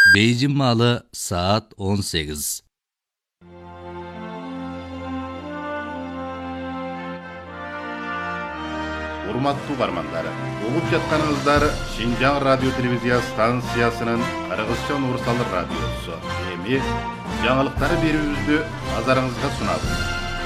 Бейжің малы saat 18. Урматтуу бармандар, угуп жатканыңыздар Шинжаң радио телевизия станциясынын Кыргызча универсал радиосу. Эми жаңылыктары берүүбүздү назарыңызга сунабыз.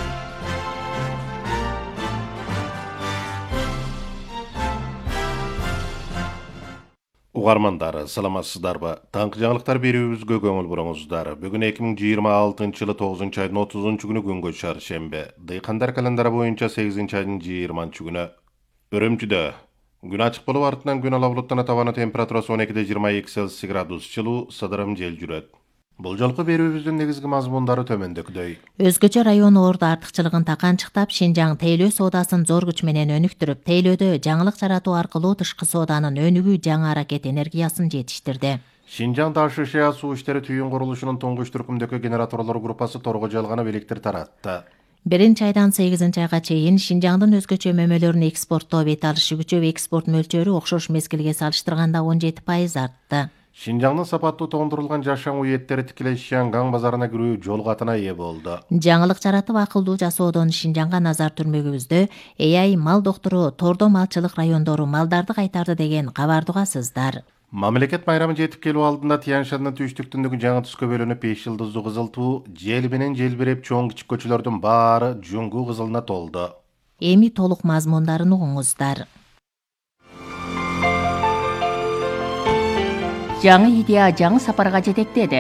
Угармандар, саламатсыздарбы? Таңкы жаңылыктар берүүбүзгө көңүл буруңуздар. Бүгүн 2026-жылы 9 айдын 30 күнү күнгө чаршембе. Дыйкандар календары боюнча 8 айдын 20 күнү. Өрөмчүдө күн ачык болуп артынан күн ала булуттана табаны температурасы 12-22 Цельсий градус жылуу сыдырым жел жүрөт. Бул жолку берүүбүздүн негизги мазмундары төмөндөгүдөй. Өзгөчө район орду артыкчылыгын таканчыктап, Шинжаң тейлөө соодасын зор күч менен өнүктүрүп, тейлөөдө жаңылык жаратуу аркылуу тышкы сооданын өнүгүү жаңы аракет энергиясын жетиштирди. Шинжаң ТШШ суу иштери түйүн курулушунун туңгуч түркүмдөгү генераторлор группасы торго жалганып электр таратты. 1-айдан 8-айга чейин Шинжаңдын өзгөчө мөмөлөрүн экспорттоо бет алышы күчөп, экспорт мөлчөрү окшош мезгилге салыштырганда 17% артты. Шинжаңдын сапаттуу тоңдурулган жашам уеттери тикелей Шиангаң базарына кирүү жол катына ээ болду. Жаңылык жаратып акылдуу жасоодон Шинжаңга назар түрмөгүбүздө AI мал доктору тордо малчылык райондору малдарды кайтарды деген кабарды угасыздар. Мамлекет байрамы жетип келүү алдында Тянь-Шаньдын түштүктүндөгү жаңы түскө бөлүнүп 5 жылдыздуу кызыл туу жел менен желбиреп чоң кичик көчөлөрдүн баары жуңгу кызылына толду. Эми толук мазмундарын угуңуздар. Жаңы идея жаңы сапарга жетектеди.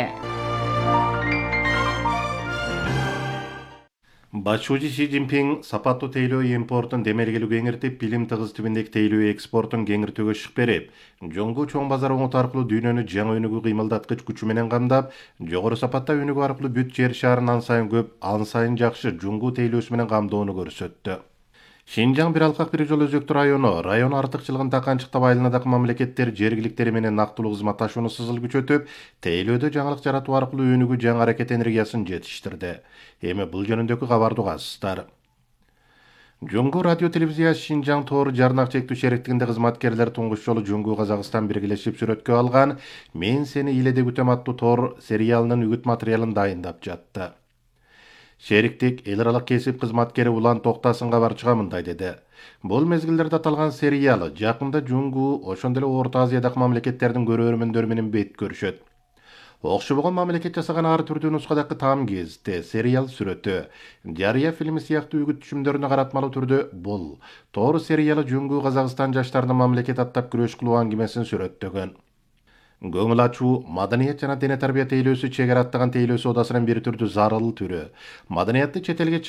Башчы Си Цзиньпин сапаттуу тейлөө импортун демелгелүү кеңиртип, билим тыгыз тибиндеги тейлөө экспортун кеңиртүүгө шык берип, жоңгу чоң базар оңуту аркылуу дүйнөнү жаңы өнүгүү кыймылдаткыч күчү менен камдап, жогору сапатта өнүгүү аркылуу бүт жер шарын ан сайын көп, ан сайын жакшы жоңгу тейлөөсү менен камдоону көрсөттү. Шинжаң бир алкак бир жол өзөктүү район артыкчылыгын таканчыктап айланадагы мамлекеттер жергиликтери менен нактылуу кызматташууну сызыл күчөтүп, тейлөөдө жаңылык жаратуу аркылуу өнүгүү жаңы аракет энергиясын жетиштирди. Эми бул жөнүндөгү кабарды угасыздар. Жоңгу радио телевизия Шинжаң тоор жарнак чектүү шериктигинде кызматкерлер туңгуч жолу Жоңгу Казакстан биргелешип сүрөткө алган «Мен сени иледе күтөм» аттуу тоор сериалынын үгүт материалын дайындап жатты. Шериктик эл аралык кесип кызматкери Улан Токтасынга барчыга мындай деди. Бул мезгилдерде аталган сериал жакында Жоңгу, ошондой эле Орто Азиядагы мамлекеттердин көрөрмөндөрү менен бет көрүшөт. Окшобогон мамлекет жасаган ар түрдүү нускадагы там кезде сериал сүрөтү, жарыя фильми сыяктуу үгүт түшүмдөрүнө каратмалуу түрдө бул тоор сериалы Жоңгу Казакстан жаштарынын мамлекет аттап күрөш кылуу аңгимесин сүрөттөгөн. Көңүл ачуу маданият жана дене тарбия тейлөөсү чегара аттаган тейлөө соодасынын бир түрдүү зарыл түрү. Маданиятты чет элге